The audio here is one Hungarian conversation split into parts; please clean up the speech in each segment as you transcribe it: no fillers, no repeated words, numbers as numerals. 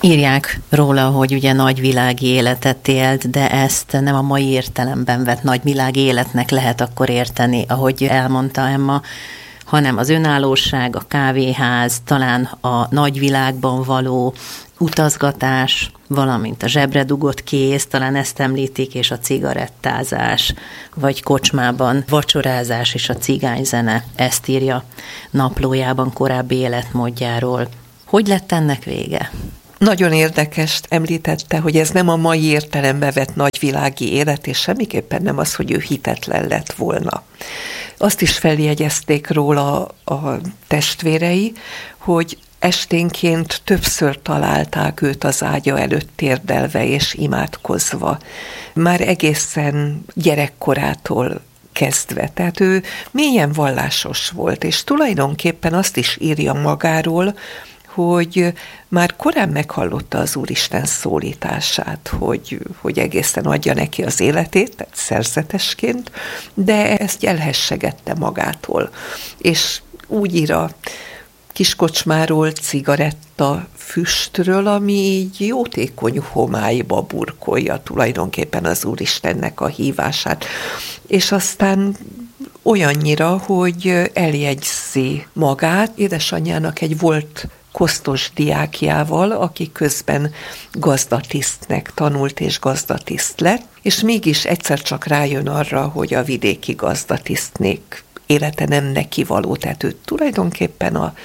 Írják róla, hogy ugye nagyvilági életet élt, de ezt nem a mai értelemben vett nagyvilági életnek lehet akkor érteni, ahogy elmondta Emma, hanem az önállóság, a kávéház, talán a nagyvilágban való utazgatás, valamint a zsebre dugott kéz, talán ezt említik, és a cigarettázás, vagy kocsmában vacsorázás és a cigányzene. Ezt írja naplójában korábbi életmódjáról. Hogy lett ennek vége? Nagyon érdekes, említette, hogy ez nem a mai értelembe vett nagyvilági élet, és semmiképpen nem az, hogy ő hitetlen lett volna. Azt is feljegyezték róla a testvérei, hogy esténként többször találták őt az ágya előtt térdelve és imádkozva. Már egészen gyerekkorától kezdve. Tehát ő mélyen vallásos volt, és tulajdonképpen azt is írja magáról, hogy már korán meghallotta az Úristen szólítását, hogy egészen adja neki az életét, tehát szerzetesként, de ezt elhessegette magától. És úgy ír a kiskocsmáról, cigaretta füstről, ami így jótékony homályba burkolja tulajdonképpen az Úristennek a hívását. És aztán olyannyira, hogy eljegyzi magát édesanyjának egy volt kosztos diákjával, aki közben gazdatisztnek tanult és gazdatiszt lett, és mégis egyszer csak rájön arra, hogy a vidéki gazdatisztnék élete nem neki való, tehát ő tulajdonképpen a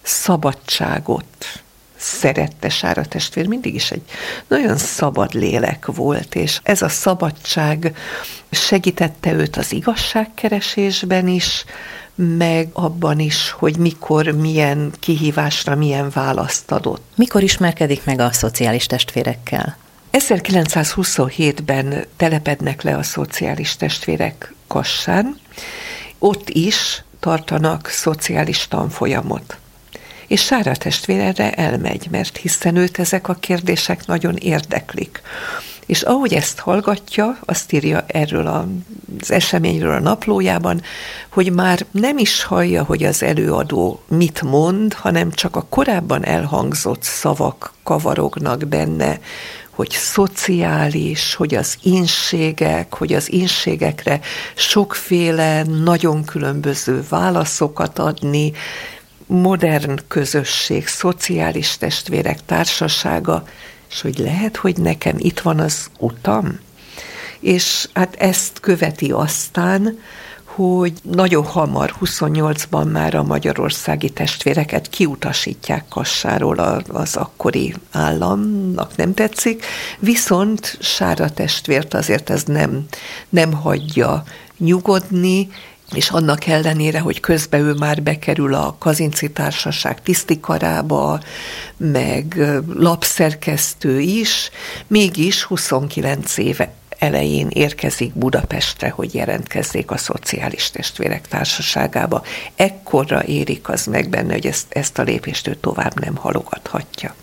szabadságot szerette. Sára testvér mindig is egy nagyon szabad lélek volt, és ez a szabadság segítette őt az igazságkeresésben is, meg abban is, hogy mikor, milyen kihívásra, milyen választ adott. Mikor ismerkedik meg a szociális testvérekkel? 1927-ben telepednek le a szociális testvérek Kassán, ott is tartanak szociális tanfolyamot. És Sára testvér erre elmegy, mert hiszen őt ezek a kérdések nagyon érdeklik. És ahogy ezt hallgatja, azt írja erről az eseményről a naplójában, hogy már nem is hallja, hogy az előadó mit mond, hanem csak a korábban elhangzott szavak kavarognak benne, hogy szociális, hogy az inségek, hogy az inségekre sokféle, nagyon különböző válaszokat adni, modern közösség, szociális testvérek társasága, és hogy lehet, hogy nekem itt van az utam. És hát ezt követi aztán, hogy nagyon hamar, 28-ban már a magyarországi testvéreket kiutasítják Kassáról, az akkori államnak nem tetszik, viszont Sára testvért azért ez nem hagyja nyugodni, és annak ellenére, hogy közben ő már bekerül a Kazinczy Társaság tisztikarába, meg lapszerkesztő is, mégis 29 éve elején érkezik Budapestre, hogy jelentkezzék a Szociális Testvérek Társaságába. Ekkorra érik az meg benne, hogy ezt a lépést ő tovább nem halogathatja.